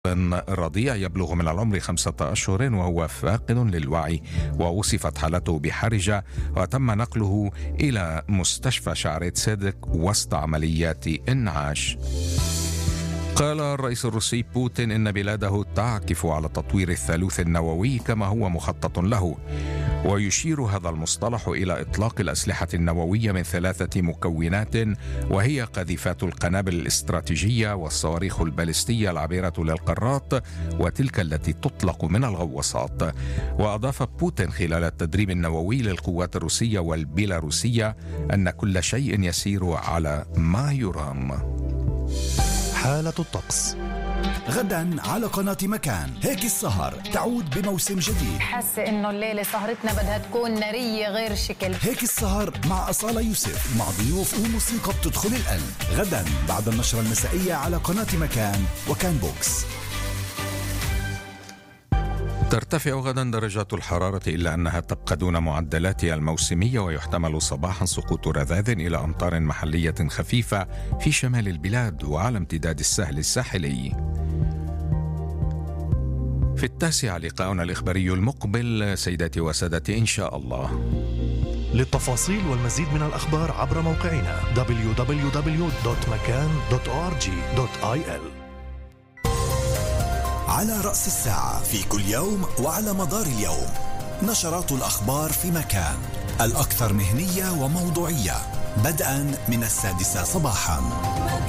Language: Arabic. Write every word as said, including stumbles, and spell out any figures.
رضيع يبلغ من العمر خمسة أشهر وهو فاقد للوعي، ووصفت حالته بحرجة، وتم نقله إلى مستشفى شعرية صدق وسط عمليات إنعاش. قال الرئيس الروسي بوتين إن بلاده تعكف على تطوير الثالوث النووي كما هو مخطط له، ويشير هذا المصطلح إلى إطلاق الأسلحة النووية من ثلاثة مكونات، وهي قذيفات القنابل الاستراتيجية والصواريخ البالستية العابرة للقارات وتلك التي تطلق من الغواصات. وأضاف بوتين خلال التدريب النووي للقوات الروسية والبيلاروسية أن كل شيء يسير على ما يرام. حالة الطقس غدا على قناة مكان. هيك السهر تعود بموسم جديد. حاسة إنه الليلة سهرتنا بدها تكون نارية غير شكل. هيك السهر مع أصالة يوسف، مع ضيوف وموسيقى بتدخل القلب. غدا بعد النشرة المسائية على قناة مكان وكان بوكس. ترتفع غدا درجات الحرارة إلا أنها تبقى دون معدلاتها الموسمية، ويحتمل صباحا سقوط رذاذ إلى أمطار محلية خفيفة في شمال البلاد وعلى امتداد الساحل الساحلي. في التاسعة لقاؤنا الإخباري المقبل سيداتي وسادتي إن شاء الله. للتفاصيل والمزيد من الأخبار عبر موقعنا دبليو دبليو دبليو دوت مكان دوت أو آر جي دوت آي إل. على رأس الساعة في كل يوم وعلى مدار اليوم نشرات الأخبار في مكان، الأكثر مهنية وموضوعية، بدءا من السادسة صباحا.